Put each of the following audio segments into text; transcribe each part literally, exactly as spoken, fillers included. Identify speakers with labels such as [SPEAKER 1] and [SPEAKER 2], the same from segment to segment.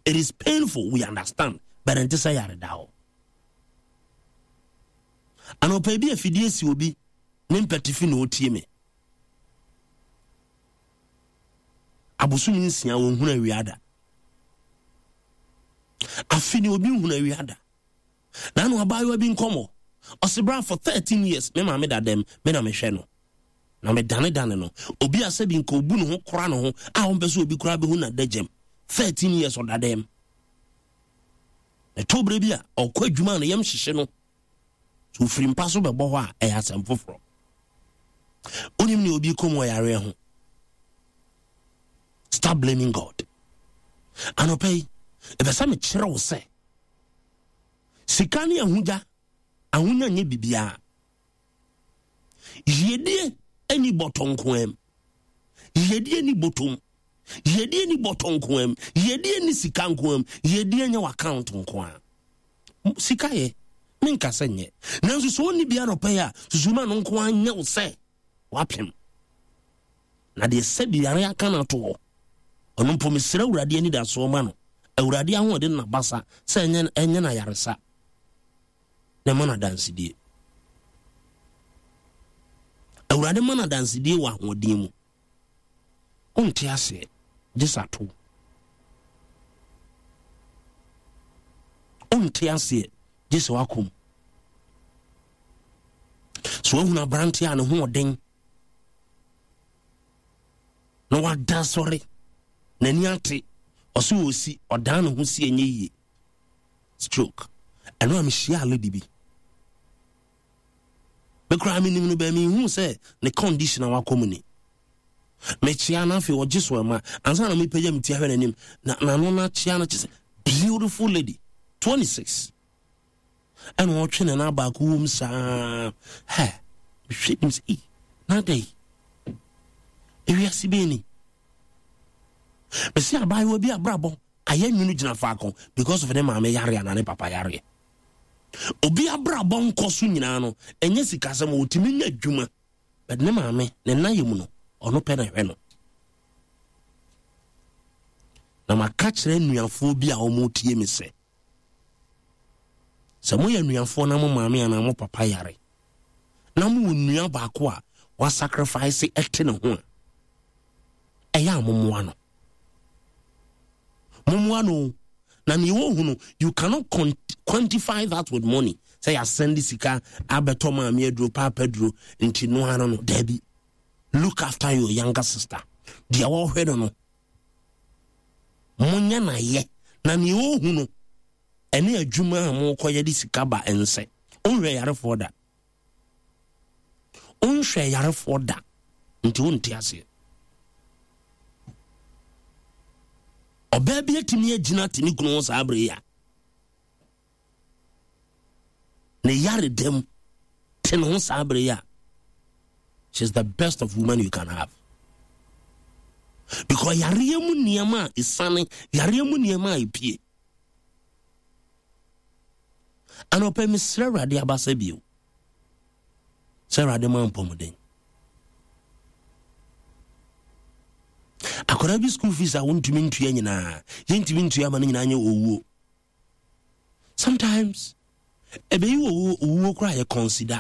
[SPEAKER 1] It is painful, we understand, but enti say yare dawo. Ano pa bi afidie si obi ne mpetifi na otie me. Abosumi nsia wo huna wiada. Afini obi huna wiada. Na no abayo bi nkomo. Osebra for thirteen years me ma me da dem me na me hwe no. Na me dane dane no. Obi asabi nko obu no ho kora no ho a won pese obi kora be hu na dagem. thirteen years oda dem. E tobre bia okwa adwuma na yam hyehye no. So frimpa so be bo ho a e asem foforo. Onim ne obi komo yare ho. Stop blaming God. Anopay e be sa me kire wo se. Sikani ahuja ahunya nye bibia. Yedie eni boton koem. Yedie ni botom. Yedie ni boton koem. Yedie ni sikan koem. Yedie nya account nkoa. Sikaye minka senye. Nanso so ni bia no pay a susuma no nkoa nya wo se. Wapem. Na de se biare aka na to. Ono mpo mesira urade ani da so ma no. Urade ahode na basa se enye enye na yaresa. Na mana dance die. Urade mana dance die wa hodin mu. Onti ase jisato. Onti ase jisa wakum. So una branti ane hodin. No wa da sorry. Nani ate oso osi odan ho si enye yi. Stroke. Eno am hia lady bi. Be kra mi nim no ba mi hu say the condition wa komuni. Me chia na fe o jiso ma ansa na me pagya mi tia hwe nanim na na no na chia na chese beautiful lady twenty-six. And o twene na ba ko wum sa he hwe nim say na dai ewi asibeni. Me see abai wo bi abrabo aye nwunu gina faako because of them ame yare na ne papa yare. Obi abrabo nkoso nyina no enye sikasem otimi nya dwuma but ne maame ne nayemu no ono pe na hwe no. Na maka kire nuafo bi a omo tie me se se mo ya nuafo na mo maame na mo papa yare na mo nua ba ko a wa sacrifice ete ne ho a eya momoa no momoa na ni wo hunu you cannot quantify that with money. Say I send this sika abeto ma me adro papa dro nti no ano no dabi. Look after your younger sister. Dia wo hwedo no munya na ye na ni wo hunu ene adwuma mo koye di sika ba ense onhwe yare for da onhwe yare for da nti wonti ase. Obabi atimi agina tini kunu sa abre ya ne yare dem tini sa abre ya. She's the best of women you can have because yare mu niama isane yare mu niama ipie anope misra rade abasa bio sera de man pomoden akora bi school fees a wontumi ntua nyina yentumi ntua ma nyina anya owuo. Sometimes ebe yi owuo owuo kra ye consider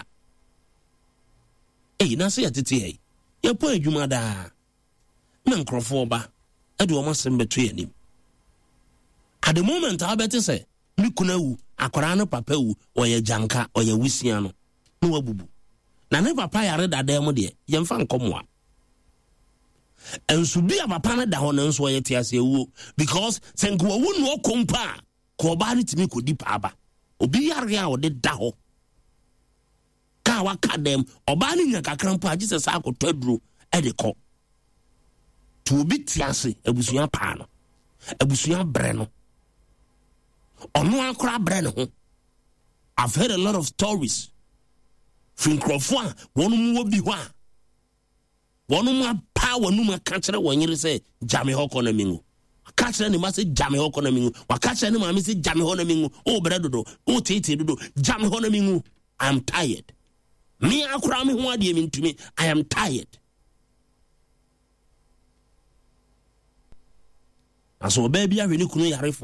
[SPEAKER 1] eh na se yatete hey ye po adwuma da na nkrofo ba e de o masem beto yanim. At the moment I bet say mi kuna wu akora no papa wu oye janka oye wisia no no wabubu na ne papa yare dada mo de ye mfa nkomoa. And so be a papa da hon nso ye te ase wu because senko wu no kompa ko ba ni timi ko di pa ba obi yare a o de da ho ka wa ka dem oba ni nya kakran pa Jesus akoto aduro e de ko to obi te ase abusua pa no abusua bre no ono akora bre no ho. I've heard a lot of stories from Crawford one mu obi ho a one mu power no ma ka kire wonyere say jame ho ko na mingu ka kire ni ma say jame ho ko na mingu wa ka kire ni ma me say jame ho na mingu o bre dodo o tete dodo jame ho na mingu. I'm tired. Me akura me ho ade mi ntumi. I am tired. Aso baby a we ni kunu yare